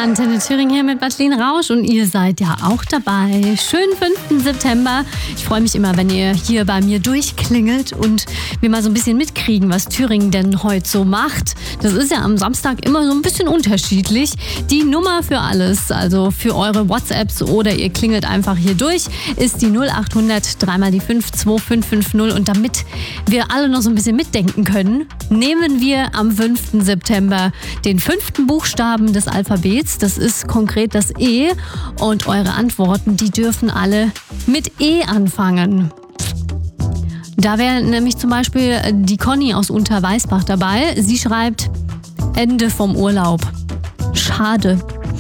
Antenne Thüringen hier mit Madeleine Rausch und ihr seid ja auch dabei. Schönen 5. September. Ich freue mich immer, wenn ihr hier bei mir durchklingelt und wir mal so ein bisschen mitkriegen, was Thüringen denn heute so macht. Das ist ja am Samstag immer so ein bisschen unterschiedlich. Die Nummer für alles, also für eure WhatsApps oder ihr klingelt einfach hier durch, ist die 0800 3 mal die 5 2550. Und damit wir alle noch so ein bisschen mitdenken können, nehmen wir am 5. September den 5. Buchstaben des Alphabets. Das ist konkret das E. Und eure Antworten, die dürfen alle mit E anfangen. Da wäre nämlich zum Beispiel die Conny aus Unterweißbach dabei. Sie schreibt: Ende vom Urlaub. Schade.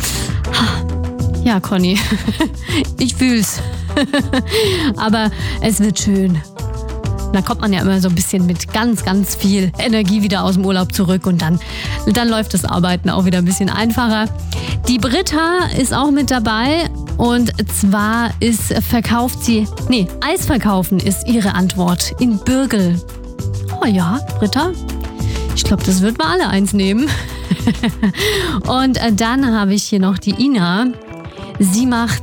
Ja, Conny, ich fühl's. Aber es wird schön. Da kommt man ja immer so ein bisschen mit ganz, ganz viel Energie wieder aus dem Urlaub zurück und dann läuft das Arbeiten auch wieder ein bisschen einfacher. Die Britta ist auch mit dabei und zwar Eisverkaufen ist ihre Antwort in Bürgel. Oh ja, Britta, ich glaube, das wird mal alle eins nehmen. Und dann habe ich hier noch die Ina. Sie macht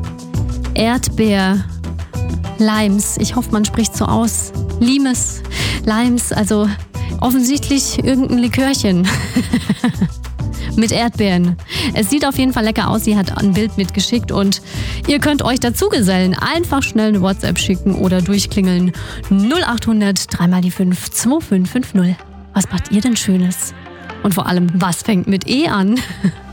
Erdbeer-Limes. Ich hoffe, man spricht so aus. Limes, also offensichtlich irgendein Likörchen. Mit Erdbeeren. Es sieht auf jeden Fall lecker aus. Sie hat ein Bild mitgeschickt und ihr könnt euch dazu gesellen. Einfach schnell eine WhatsApp schicken oder durchklingeln. 0800 3 mal die 5 2550. Was macht ihr denn Schönes? Und vor allem, was fängt mit E an?